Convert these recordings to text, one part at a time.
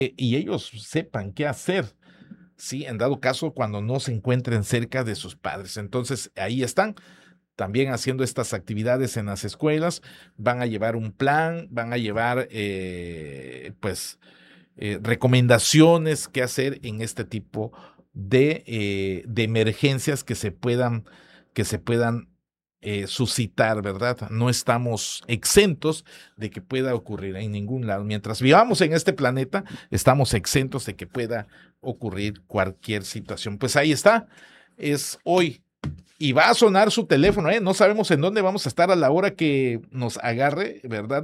y ellos sepan qué hacer, ¿sí? En dado caso, cuando no se encuentren cerca de sus padres. Entonces, ahí están también haciendo estas actividades en las escuelas, van a llevar un plan, van a llevar, recomendaciones que hacer en este tipo de emergencias que se puedan suscitar, ¿verdad? No estamos exentos de que pueda ocurrir en ningún lado. Mientras vivamos en este planeta, estamos exentos de que pueda ocurrir cualquier situación. Pues ahí está, es hoy. Y va a sonar su teléfono, ¿eh? No sabemos en dónde vamos a estar a la hora que nos agarre, ¿verdad?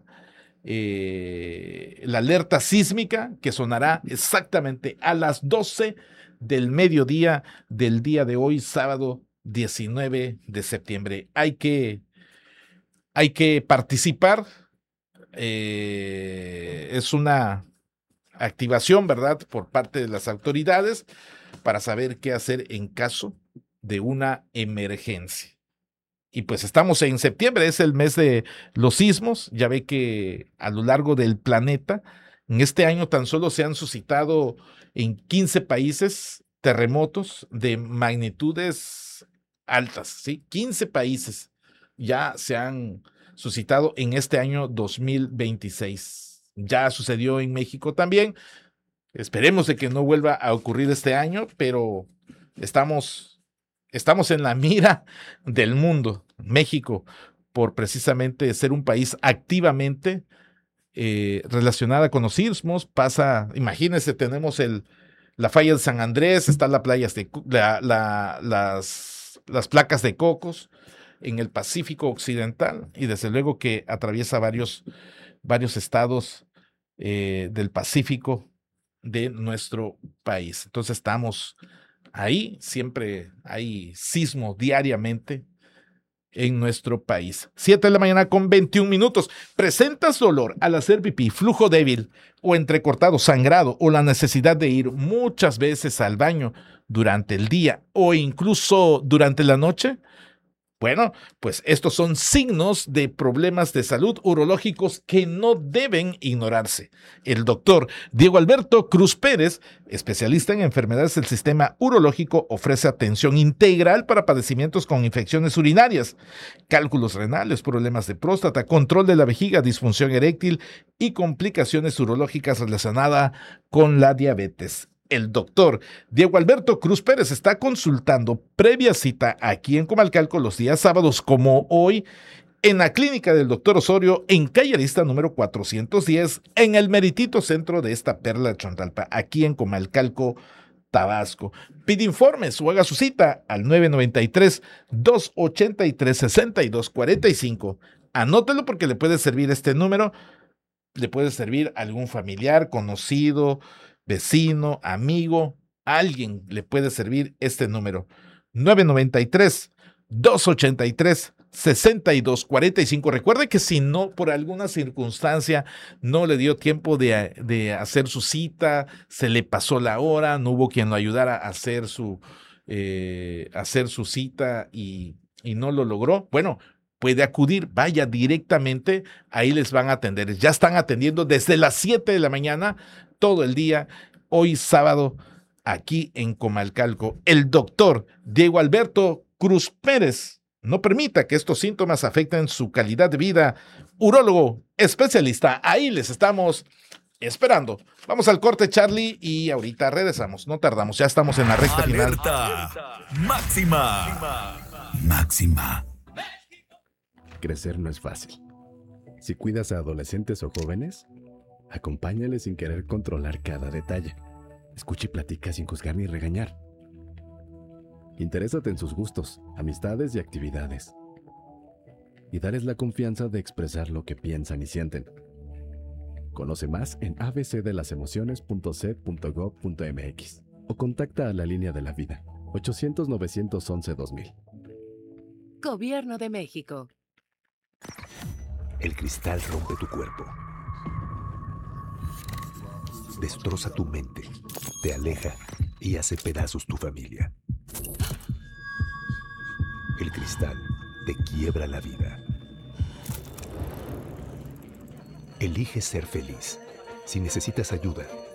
La alerta sísmica, que sonará exactamente a las 12 del mediodía del día de hoy, sábado 19 de septiembre. Hay que participar. Es una activación, ¿verdad? Por parte de las autoridades para saber qué hacer en caso de una emergencia. Y pues estamos en septiembre, es el mes de los sismos. Ya ve que a lo largo del planeta, en este año tan solo se han suscitado en 15 países terremotos de magnitudes altas, ¿sí? 15 países ya se han suscitado en este año 2026. Ya sucedió en México también. Esperemos de que no vuelva a ocurrir este año, pero estamos en la mira del mundo, México, por precisamente ser un país activamente relacionada con los sismos. Imagínense, tenemos la falla de San Andrés, está la playa las placas de Cocos en el Pacífico Occidental, y desde luego que atraviesa varios estados del Pacífico de nuestro país. Entonces estamos ahí, siempre hay sismo diariamente en nuestro país. 7 de la mañana con 21 minutos. ¿Presentas dolor al hacer pipí, flujo débil o entrecortado, sangrado, o la necesidad de ir muchas veces al baño durante el día o incluso durante la noche? Bueno, pues estos son signos de problemas de salud urológicos que no deben ignorarse. El doctor Diego Alberto Cruz Pérez, especialista en enfermedades del sistema urológico, ofrece atención integral para padecimientos con infecciones urinarias, cálculos renales, problemas de próstata, control de la vejiga, disfunción eréctil y complicaciones urológicas relacionadas con la diabetes. El doctor Diego Alberto Cruz Pérez está consultando previa cita aquí en Comalcalco los días sábados como hoy en la clínica del doctor Osorio en calle Arista número 410 en el meritito centro de esta perla de Chontalpa, aquí en Comalcalco, Tabasco. Pide informes o haga su cita al 993-283-6245. Anótelo porque le puede servir este número, le puede servir a algún familiar, conocido, vecino, amigo, alguien le puede servir este número. 993-283-6245. Recuerde que si no, por alguna circunstancia, no le dio tiempo de hacer su cita, se le pasó la hora, no hubo quien lo ayudara a hacer su cita y no lo logró, bueno, puede acudir, vaya directamente, ahí les van a atender. Ya están atendiendo desde las 7 de la mañana, todo el día, hoy sábado, aquí en Comalcalco. El doctor Diego Alberto Cruz Pérez no permita que estos síntomas afecten su calidad de vida. Urólogo especialista, ahí les estamos esperando. Vamos al corte, Charlie, y ahorita regresamos. No tardamos, ya estamos en la recta final. Alerta máxima. Máxima. Crecer no es fácil. Si cuidas a adolescentes o jóvenes, acompáñales sin querer controlar cada detalle. Escucha y platica sin juzgar ni regañar. Interésate en sus gustos, amistades y actividades. Y darles la confianza de expresar lo que piensan y sienten. Conoce más en abcdelasemociones.sed.gov.mx o contacta a la Línea de la Vida, 800-911-2000. Gobierno de México. El cristal rompe tu cuerpo. Destroza tu mente, te aleja y hace pedazos tu familia. El cristal te quiebra la vida. Elige ser feliz. Si necesitas ayuda,